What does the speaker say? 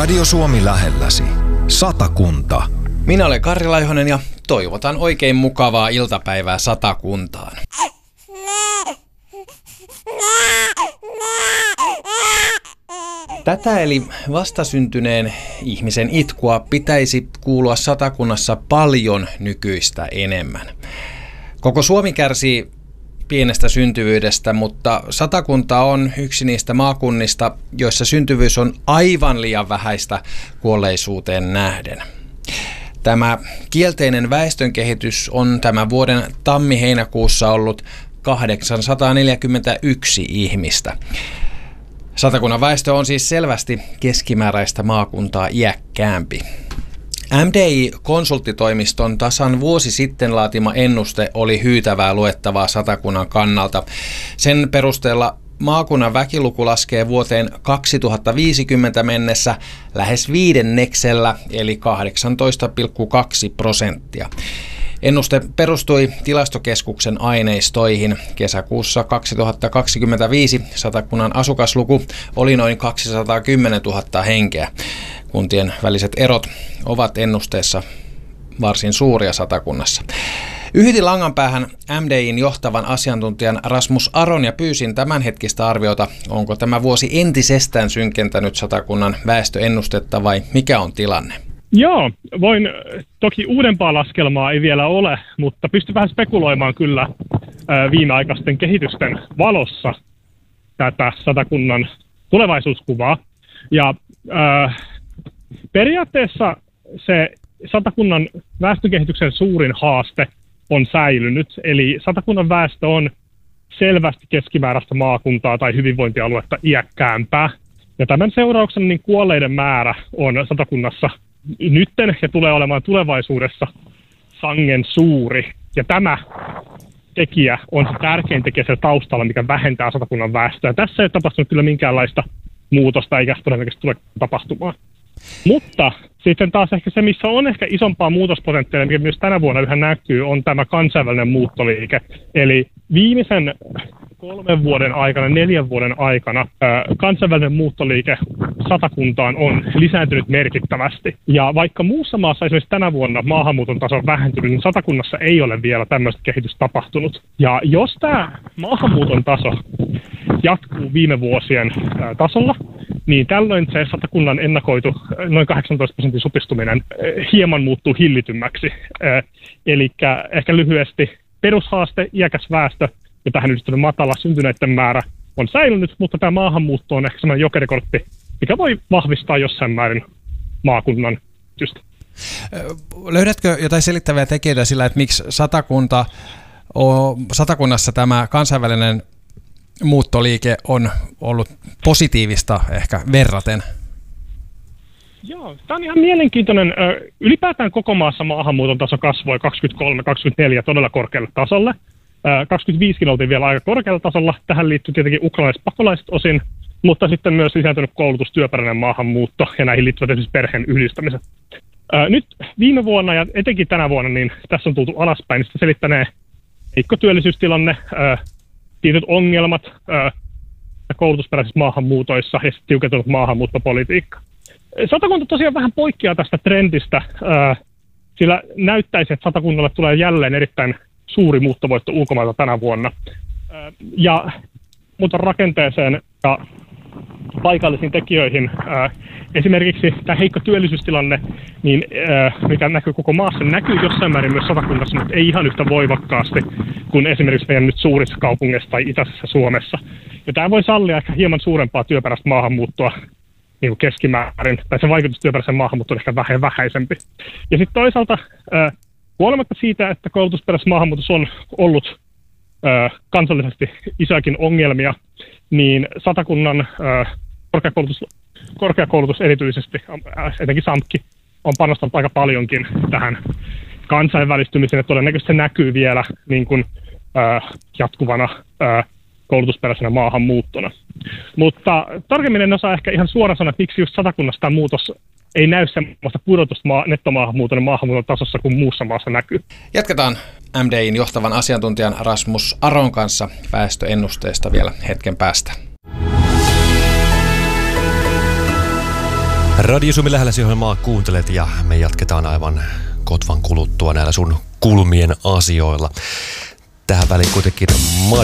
Radio Suomi lähelläsi. Satakunta. Minä olen Karri Laihonen ja toivotan oikein mukavaa iltapäivää Satakuntaan. Tätä eli vastasyntyneen ihmisen itkua pitäisi kuulua Satakunnassa paljon nykyistä enemmän. Koko Suomi kärsii pienestä syntyvyydestä, mutta Satakunta on yksi niistä maakunnista, joissa syntyvyys on aivan liian vähäistä kuolleisuuteen nähden. Tämä kielteinen väestönkehitys on tämän vuoden tammi-heinäkuussa ollut 841 ihmistä. Satakunnan väestö on siis selvästi keskimääräistä maakuntaa iäkkäämpi. MDI-konsulttitoimiston tasan vuosi sitten laatima ennuste oli hyytävää luettavaa Satakunnan kannalta. Sen perusteella maakunnan väkiluku laskee vuoteen 2050 mennessä lähes 5%, eli 18,2%. Ennuste perustui Tilastokeskuksen aineistoihin. Kesäkuussa 2025 Satakunnan asukasluku oli noin 210 000 henkeä. Kuntien väliset erot ovat ennusteessa varsin suuria Satakunnassa. Yhdin langan päähän MDI:n johtavan asiantuntijan Rasmus Aron ja pyysin tämänhetkistä arviota, onko tämä vuosi entisestään synkentänyt Satakunnan väestöennustetta vai mikä on tilanne? Joo, voin toki uudempaa laskelmaa ei vielä ole, mutta pystyn vähän spekuloimaan kyllä viimeaikaisten kehitysten valossa tätä Satakunnan tulevaisuuskuvaa. Ja periaatteessa se Satakunnan väestökehityksen suurin haaste on säilynyt, eli Satakunnan väestö on selvästi keskimääräistä maakuntaa tai hyvinvointialuetta iäkkäämpää. Ja tämän seurauksena niin kuolleiden määrä on Satakunnassa nytten ja tulee olemaan tulevaisuudessa sangen suuri. Ja tämä tekijä on se tärkein tekijä siellä taustalla, mikä vähentää Satakunnan väestöä. Tässä ei ole tapahtunut kyllä minkäänlaista muutosta, eikä todennäköisesti tule tapahtumaan. Mutta sitten taas ehkä se, missä on ehkä isompaa muutospotentiaalia, mikä myös tänä vuonna yhä näkyy, on tämä kansainvälinen muuttoliike. Eli viimeisen 3 vuoden aikana, 4 vuoden aikana kansainvälinen muuttoliike Satakuntaan on lisääntynyt merkittävästi. Ja vaikka muussa maassa esimerkiksi tänä vuonna maahanmuuton taso on vähentynyt, niin Satakunnassa ei ole vielä tämmöistä kehitystä tapahtunut. Ja jos tämä maahanmuuton taso jatkuu viime vuosien tasolla, niin tällöin se Satakunnan ennakoitu noin 18% supistuminen hieman muuttuu hillitymmäksi. Eli ehkä lyhyesti perushaaste, iäkäs väestö ja tähän yhdistynyt matala syntyneiden määrä on säilynyt, mutta tämä maahanmuutto on ehkä sellainen jokerikortti, mikä voi vahvistaa jossain määrin maakunnan kehitystä. Löydätkö jotain selittäviä tekijöitä sillä, että miksi Satakunnassa tämä kansainvälinen muuttoliike on ollut positiivista ehkä verraten? Joo, tämä on ihan mielenkiintoinen. Ylipäätään koko maassa maahanmuuton taso kasvoi 23-24 todella korkealle tasolle. 25kin oltiin vielä aika korkealla tasolla. Tähän liittyy tietenkin ukrainalaiset pakolaiset osin, mutta sitten myös lisääntynyt koulutus, työperäinen maahanmuutto ja näihin liittyvät esimerkiksi perheen yhdistämiset. Nyt viime vuonna ja etenkin tänä vuonna, niin tässä on tultu alaspäin, niin sitä selittänee heikko työllisyystilanne, tietyt ongelmat koulutusperäisissä maahanmuutoissa ja tiukentunut maahanmuuttopolitiikka. Satakunta tosiaan vähän poikkeaa tästä trendistä, sillä näyttäisi, että Satakunnalle tulee jälleen erittäin suuri muuttovoitto ulkomailta tänä vuonna. Ja muuta rakenteeseen ja paikallisiin tekijöihin, esimerkiksi tämä heikko työllisyystilanne, niin, mikä näkyy koko maassa, näkyy jossain määrin myös Satakunnassa, mutta ei ihan yhtä voimakkaasti kuin esimerkiksi meidän nyt suurissa kaupungeissa tai itäisessä Suomessa. Ja tämä voi sallia ehkä hieman suurempaa työperäistä maahanmuuttoa niin kuin keskimäärin, tai se vaikutus työperäisen maahanmuuttoon on ehkä vähäisempi. Ja sitten toisaalta, huolimatta siitä, että koulutusperäisessä maahanmuutossa on ollut kansallisesti isoakin ongelmia, niin Satakunnan korkeakoulutus erityisesti, etenkin SAMKki, on panostanut aika paljonkin tähän kansainvälistymiseen, ja todennäköisesti se näkyy vielä niin kuin, jatkuvana koulutusperäisenä maahanmuuttona. Mutta tarkemmin en osaa ehkä ihan suoraan sanoa, että miksi just Satakunnassa tämä muutos ei näy semmoista pudotusta nettomaahanmuuton ja maahanmuuton tasossa kuin muussa maassa näkyy. Jatketaan MDI:n johtavan asiantuntijan Rasmus Aron kanssa väestöennusteesta vielä hetken päästä. Radio Suomi lähelläsi ohjelmaa kuuntelet ja me jatketaan aivan kotvan kuluttua näillä sun kulmien asioilla. Tähän väliin kuitenkin